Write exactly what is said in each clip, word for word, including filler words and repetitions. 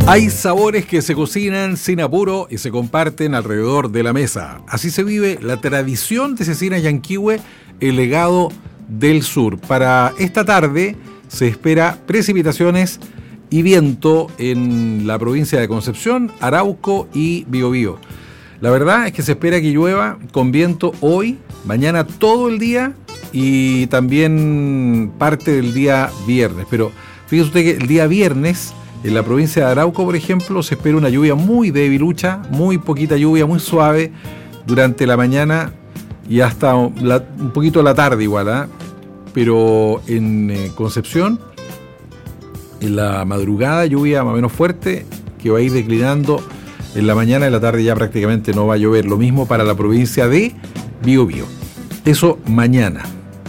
Hay sabores que se cocinan sin apuro y se comparten alrededor de la mesa. Así se vive la tradición de Cecina Yanquihue, el legado del sur. Para esta tarde se espera precipitaciones y viento en la provincia de Concepción, Arauco y Biobío. La verdad es que se espera que llueva con viento hoy, mañana todo el día y también parte del día viernes. Pero fíjese usted que el día viernes en la provincia de Arauco, por ejemplo, se espera una lluvia muy debilucha, muy poquita lluvia, muy suave durante la mañana y hasta la, un poquito la tarde igual, ¿eh? Pero en eh, Concepción, en la madrugada, lluvia más o menos fuerte que va a ir declinando en la mañana y la tarde ya prácticamente no va a llover. Lo mismo para la provincia de Biobío. Eso mañana,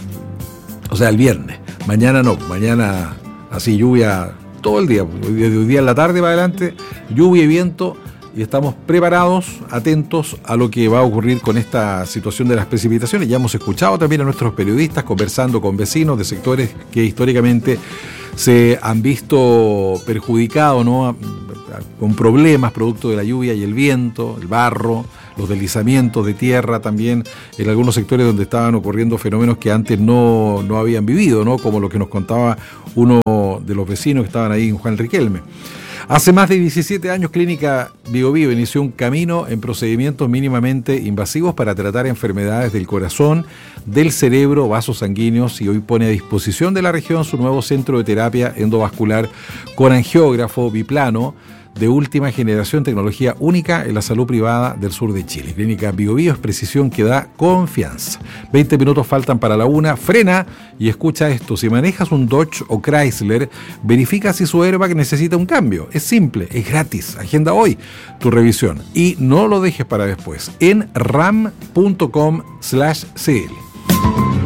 o sea, el viernes. Mañana no, mañana así lluvia todo el día, desde hoy día en la tarde para adelante, lluvia y viento, y estamos preparados, atentos a lo que va a ocurrir con esta situación de las precipitaciones. Ya hemos escuchado también a nuestros periodistas conversando con vecinos de sectores que históricamente se han visto perjudicados, ¿no?, con problemas producto de la lluvia y el viento, el barro, los deslizamientos de tierra también en algunos sectores donde estaban ocurriendo fenómenos que antes no, no habían vivido, ¿no?, como lo que nos contaba uno de los vecinos que estaban ahí en Juan Riquelme. Hace más de diecisiete años, Clínica Biobío inició un camino en procedimientos mínimamente invasivos para tratar enfermedades del corazón, del cerebro, vasos sanguíneos, y hoy pone a disposición de la región su nuevo centro de terapia endovascular con angiógrafo biplano de última generación, tecnología única en la salud privada del sur de Chile. Clínica Biobío es precisión que da confianza. veinte minutos faltan para la una. Frena y escucha esto. Si manejas un Dodge o Chrysler, verifica si su airbag necesita un cambio. Es simple, es gratis. Agenda hoy tu revisión y no lo dejes para después en ram punto com slash cl.